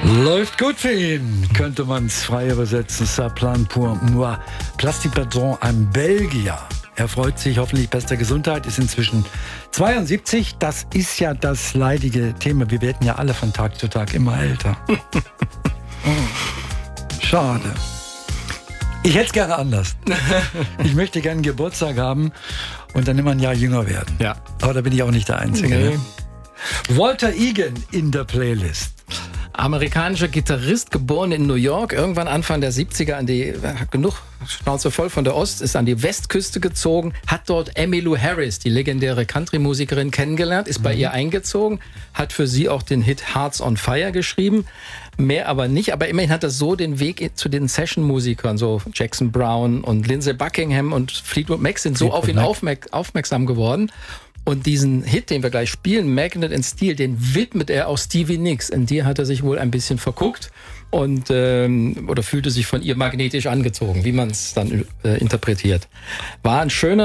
Läuft gut für ihn, könnte man es frei übersetzen. Ça plan pour moi. Plastic Bertrand, ein Belgier. Er freut sich hoffentlich bester Gesundheit, ist inzwischen 72. Das ist ja das leidige Thema. Wir werden ja alle von Tag zu Tag immer älter. Schade. Ich hätte es gerne anders. Ich möchte gerne Geburtstag haben und dann immer ein Jahr jünger werden. Ja. Aber da bin ich auch nicht der Einzige. Nee. Ne? Walter Egan in der Playlist. Amerikanischer Gitarrist, geboren in New York, irgendwann Anfang der 70er hat genug Schnauze voll von der Ost, ist an die Westküste gezogen, hat dort Emmylou Harris, die legendäre Country-Musikerin, kennengelernt, ist bei ihr eingezogen, hat für sie auch den Hit Hearts on Fire geschrieben, mehr aber nicht, aber immerhin hat er so den Weg zu den Session-Musikern, so Jackson Browne und Lindsey Buckingham und Fleetwood Mac sind so auf ihn aufmerksam geworden. Und diesen Hit, den wir gleich spielen, Magnet and Steel, den widmet er auch Stevie Nicks. In die hat er sich wohl ein bisschen verguckt und oder fühlte sich von ihr magnetisch angezogen, wie man es dann interpretiert. War ein schöner